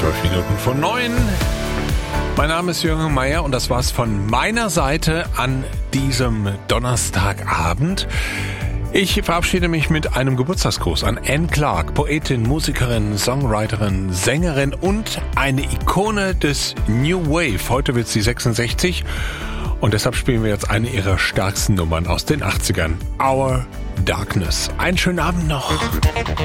12 Minuten vor 9. Mein Name ist Jürgen Meier und das war's von meiner Seite an diesem Donnerstagabend. Ich verabschiede mich mit einem Geburtstagsgruß an Anne Clark, Poetin, Musikerin, Songwriterin, Sängerin und eine Ikone des New Wave. Heute wird sie 66 und deshalb spielen wir jetzt eine ihrer stärksten Nummern aus den 80ern, Our Darkness. Einen schönen Abend noch.